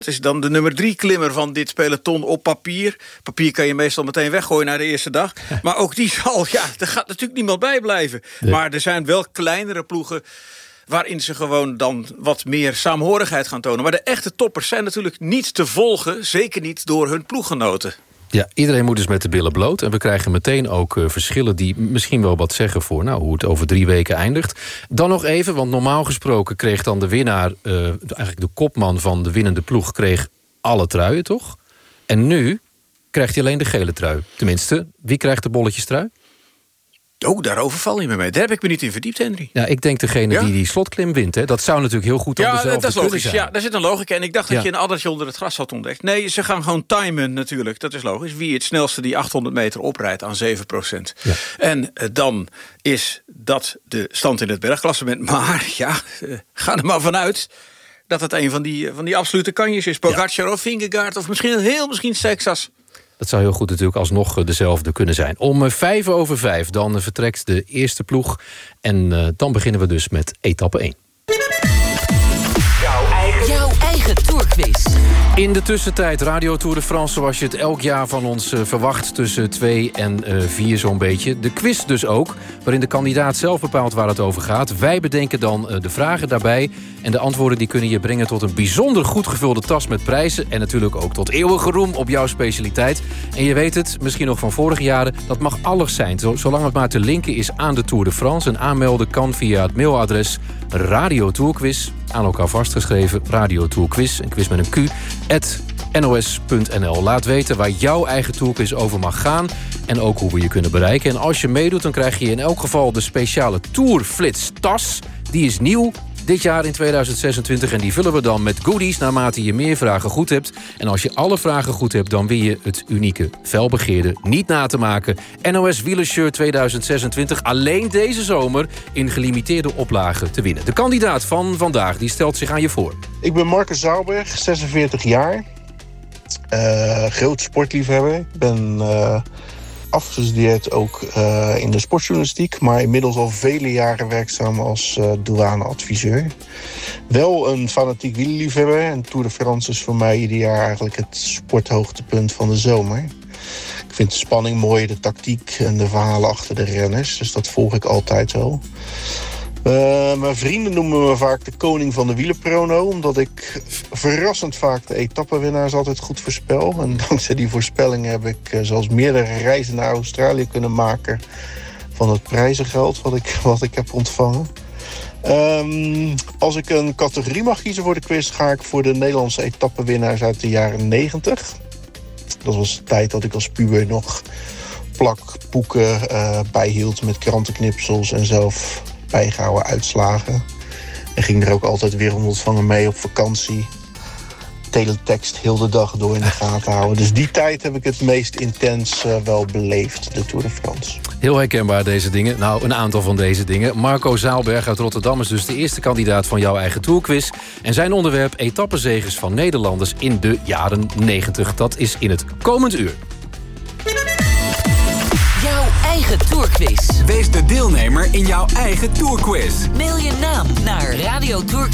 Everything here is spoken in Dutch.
Het is dan de nummer 3 klimmer van dit peloton op papier. Papier kan je meestal meteen weggooien na de eerste dag. Maar ook die zal, er gaat natuurlijk niemand bij blijven. Nee. Maar er zijn wel kleinere ploegen waarin ze gewoon dan wat meer saamhorigheid gaan tonen. Maar de echte toppers zijn natuurlijk niet te volgen, zeker niet door hun ploeggenoten. Ja, iedereen moet dus met de billen bloot. En we krijgen meteen ook verschillen die misschien wel wat zeggen voor hoe het over 3 weken eindigt. Dan nog even, want normaal gesproken kreeg dan de winnaar, eigenlijk de kopman van de winnende ploeg, kreeg alle truien, toch? En nu krijgt hij alleen de gele trui. Tenminste, wie krijgt de bolletjestrui? Oh, daarover val je me mee. Daar heb ik me niet in verdiept, Henry. Ja, ik denk degene die slotklim wint. Hè. Dat zou natuurlijk heel goed op dezelfde dat is logisch. zijn. Ja, daar zit een logica. En ik dacht dat je een addertje onder het gras had ontdekt. Nee, ze gaan gewoon timen natuurlijk. Dat is logisch. Wie het snelste die 800 meter oprijdt aan 7%. Ja. En dan is dat de stand in het bergklassement. Maar ga er maar vanuit dat het een van die absolute kanjes is. Pogacar of Vingegaard of misschien Texas. Dat zou heel goed natuurlijk alsnog dezelfde kunnen zijn. Om 5:05 dan vertrekt de eerste ploeg. En dan beginnen we dus met etappe 1. Jouw eigen Tourquiz. In de tussentijd Radio Tour de France, zoals je het elk jaar van ons verwacht, tussen 2 en 4 zo'n beetje. De quiz dus ook, waarin de kandidaat zelf bepaalt waar het over gaat. Wij bedenken dan de vragen daarbij. En de antwoorden die kunnen je brengen tot een bijzonder goed gevulde tas met prijzen. En natuurlijk ook tot eeuwige roem op jouw specialiteit. En je weet het, misschien nog van vorige jaren, dat mag alles zijn. Zolang het maar te linken is aan de Tour de France. En aanmelden kan via het mailadres Radio Tourquiz, aan elkaar vastgeschreven, Radio Tourquiz, een quiz met een Q, @nos.nl. Laat weten waar jouw eigen tourquiz over mag gaan en ook hoe we je kunnen bereiken. En als je meedoet, dan krijg je in elk geval de speciale Tourflits tas. Die is nieuw dit jaar in 2026 en die vullen we dan met goodies naarmate je meer vragen goed hebt. En als je alle vragen goed hebt, dan win je het unieke, felbegeerde, niet na te maken NOS Wielershirt 2026 alleen deze zomer in gelimiteerde oplagen te winnen. De kandidaat van vandaag die stelt zich aan je voor. Ik ben Marcus Zaalberg, 46 jaar. Groot sportliefhebber. Ik ben afgestudeerd ook in de sportjournalistiek, maar inmiddels al vele jaren werkzaam als douaneadviseur. Wel een fanatiek wielerliefhebber en Tour de France is voor mij ieder jaar eigenlijk het sporthoogtepunt van de zomer. Ik vind de spanning mooi, de tactiek en de verhalen achter de renners, dus dat volg ik altijd wel. Mijn vrienden noemen me vaak de koning van de wielerprono, omdat ik verrassend vaak de etappenwinnaars altijd goed voorspel. En dankzij die voorspellingen heb ik zelfs meerdere reizen naar Australië kunnen maken van het prijzengeld wat ik heb ontvangen. Als ik een categorie mag kiezen voor de quiz, ga ik voor de Nederlandse etappenwinnaars uit de jaren 90. Dat was de tijd dat ik als puber nog plakboeken bijhield met krantenknipsels en zelf bijgehouden uitslagen. En ging er ook altijd weer ontvangen mee op vakantie. Teletext heel de dag door in de gaten houden. Dus die tijd heb ik het meest intens wel beleefd, de Tour de France. Heel herkenbaar deze dingen. Nou, een aantal van deze dingen. Marco Zaalberg uit Rotterdam is dus de eerste kandidaat van jouw eigen tourquiz. En zijn onderwerp etappenzegers van Nederlanders in de jaren 90. Dat is in het komend uur. Eigen Tourquiz. Wees de deelnemer in jouw eigen Tourquiz. Mail je naam naar radiotourquiz